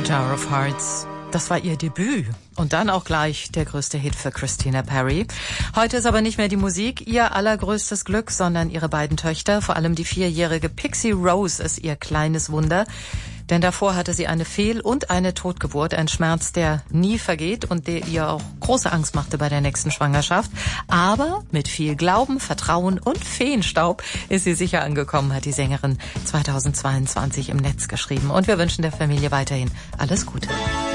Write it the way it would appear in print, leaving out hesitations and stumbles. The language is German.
Tower of Hearts. Das war ihr Debüt und dann auch gleich der größte Hit für Christina Perri. Heute ist aber nicht mehr die Musik ihr allergrößtes Glück, sondern ihre beiden Töchter. Vor allem die 4-jährige Pixie Rose ist ihr kleines Wunder. Denn davor hatte sie eine Fehl- und eine Totgeburt, ein Schmerz, der nie vergeht und der ihr auch große Angst machte bei der nächsten Schwangerschaft. Aber mit viel Glauben, Vertrauen und Feenstaub ist sie sicher angekommen, hat die Sängerin 2022 im Netz geschrieben. Und wir wünschen der Familie weiterhin alles Gute.